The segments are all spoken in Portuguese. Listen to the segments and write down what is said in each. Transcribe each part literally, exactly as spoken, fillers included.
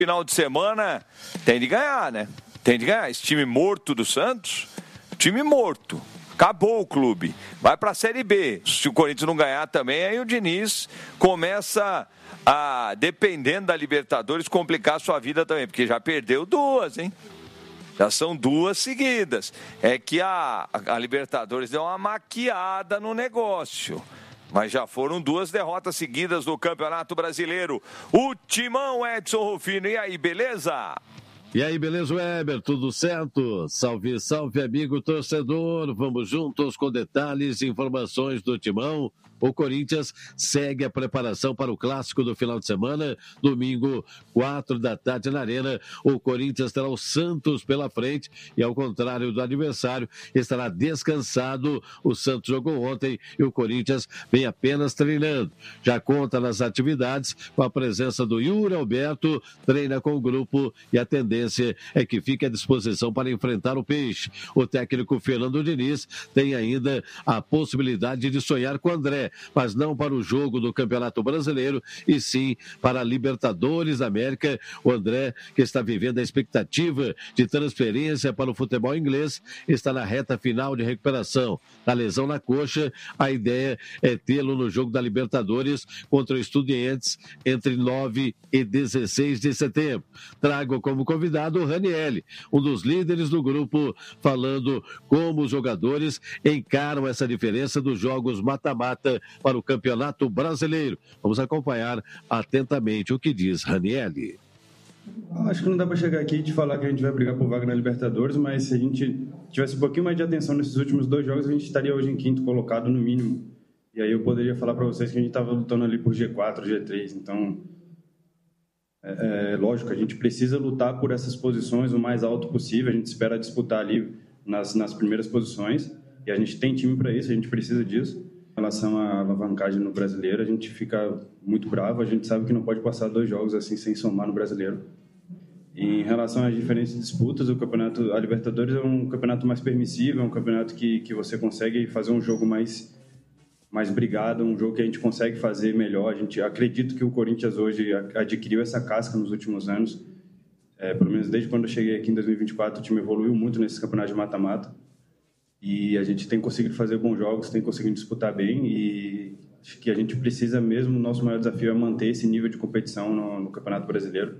final de semana tem de ganhar, né? Tem de ganhar. Esse time morto do Santos, time morto. Acabou o clube. Vai para a Série B. Se o Corinthians não ganhar também, aí o Diniz começa a, dependendo da Libertadores, complicar a sua vida também, porque já perdeu duas, hein? Já são duas seguidas. É que a, a Libertadores deu uma maquiada no negócio. Mas já foram duas derrotas seguidas no Campeonato Brasileiro. O Timão, Edson Rufino. E aí, beleza? E aí, beleza, Weber? Tudo certo? Salve, salve, amigo torcedor. Vamos juntos com detalhes e informações do Timão. O Corinthians segue a preparação para o clássico do final de semana. Domingo, quatro da tarde na Arena. O Corinthians terá o Santos pela frente e, ao contrário do adversário, estará descansado. O Santos jogou ontem e o Corinthians vem apenas treinando. Já conta nas atividades com a presença do Yuri Alberto, treina com o grupo e a tendência é que fique à disposição para enfrentar o Peixe. O técnico Fernando Diniz tem ainda a possibilidade de sonhar com o André, mas não para o jogo do Campeonato Brasileiro, e sim para a Libertadores da América. O André, que está vivendo a expectativa de transferência para o futebol inglês, está na reta final de recuperação. Da lesão na coxa, a ideia é tê-lo no jogo da Libertadores contra o Estudiantes entre nove e dezesseis de setembro. Trago como convidado o Ranieri, um dos líderes do grupo, falando como os jogadores encaram essa diferença dos jogos mata-mata para o Campeonato Brasileiro. Vamos acompanhar atentamente o que diz Ranieri. Acho que não dá para chegar aqui e te falar que a gente vai brigar por vaga na Libertadores, mas se a gente tivesse um pouquinho mais de atenção nesses últimos dois jogos, a gente estaria hoje em quinto colocado no mínimo. E aí eu poderia falar para vocês que a gente estava lutando ali por G quatro, G três. Então, é, é lógico, a gente precisa lutar por essas posições o mais alto possível. A gente espera disputar ali nas, nas primeiras posições. E a gente tem time para isso, a gente precisa disso. Em relação à alavancagem no Brasileiro, a gente fica muito bravo. A gente sabe que não pode passar dois jogos assim sem somar no Brasileiro. E em relação às diferentes disputas, o campeonato, a Libertadores é um campeonato mais permissível, é um campeonato que, que você consegue fazer um jogo mais, mais brigado, um jogo que a gente consegue fazer melhor. A gente acredito que o Corinthians hoje adquiriu essa casca nos últimos anos. É, pelo menos desde quando eu cheguei aqui em dois mil e vinte e quatro, o time evoluiu muito nesses campeonatos de mata-mata. E a gente tem conseguido fazer bons jogos, tem conseguido disputar bem, e acho que a gente precisa mesmo, o nosso maior desafio é manter esse nível de competição no, no Campeonato Brasileiro,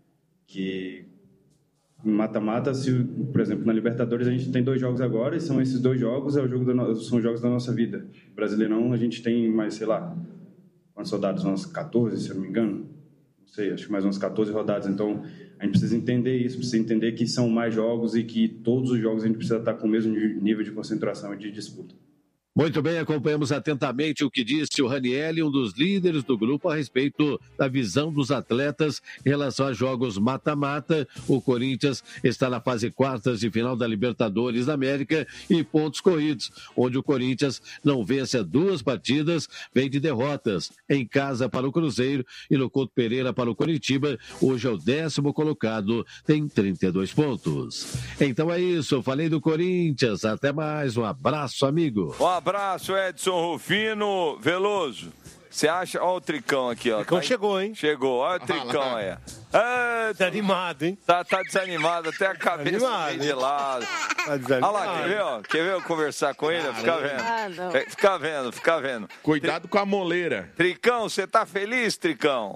que em mata-mata, se, por exemplo, na Libertadores a gente tem dois jogos agora, e são esses dois jogos, é o jogo da, são jogos da nossa vida. Brasileirão a gente tem mais, sei lá, quantos soldados? Umas catorze, se eu não me engano? Não sei, acho que mais umas catorze rodadas, então a gente precisa entender isso, precisa entender que são mais jogos e que todos os jogos a gente precisa estar com o mesmo nível de concentração e de disputa. Muito bem, acompanhamos atentamente o que disse o Ranieri, um dos líderes do grupo, a respeito da visão dos atletas em relação a jogos mata-mata. O Corinthians está na fase quartas de final da Libertadores da América e pontos corridos, onde o Corinthians não vence a duas partidas, vem de derrotas em casa para o Cruzeiro e no Couto Pereira para o Coritiba. Hoje é o décimo colocado, tem trinta e dois pontos. Então é isso, eu falei do Corinthians, até mais, um abraço, amigo. Um abraço, Edson Rufino. Veloso, você acha... Olha o Tricão aqui, ó. O Tricão tá... chegou, hein? Chegou, olha o Tricão aí. Ah, desanimado, hein? Tá, tá desanimado, até a cabeça desanimado, meio de lado. Tá Olha lá, quer ver, ó? Quer ver eu conversar com ele? Fica vendo. Ah, não. É, Fica vendo, fica vendo. Cuidado com a moleira. Tricão, você tá feliz, Tricão?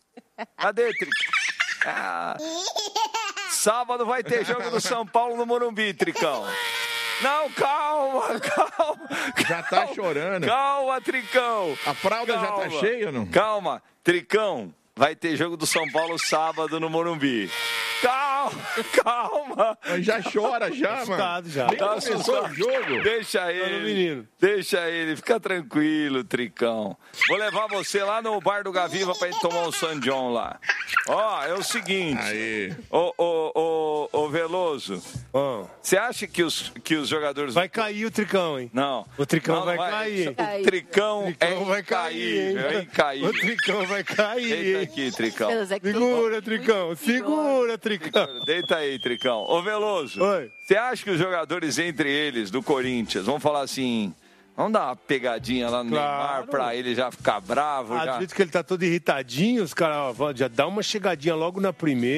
Cadê, Tricão? Ah. Sábado vai ter jogo do São Paulo no Morumbi, Tricão. Não, calma, calma. Já tá calma, chorando. Calma, Tricão. A fralda calma, já tá cheia ou não? Calma, Tricão. Vai ter jogo do São Paulo sábado no Morumbi. Calma, calma. Mas já chora, já, mano. Já. Nem Tá começou o jogo. Deixa ele, menino. deixa ele, fica tranquilo, Tricão. Vou levar você lá no bar do Gaviva pra gente tomar um San John lá. Ó, é o seguinte. Aí. Ô, ô, ô, ô Veloso, você acha que os, que os jogadores... Vai cair o Tricão, hein? Não. O Tricão Não, vai, vai cair. O Tricão, O Tricão é vai cair, incaível, é hein? incaível. O Tricão vai cair, Deita hein? aqui, Tricão. Segura, Tricão. Segura, Tricão. Deita aí, Tricão. Ô, Veloso, Oi. você acha que os jogadores entre eles, do Corinthians, vão falar assim... Vamos dar uma pegadinha lá no Claro. Neymar pra ele já ficar bravo. Ah, já. do jeito que ele tá todo irritadinho, os caras ó, já dá uma chegadinha logo na primeira.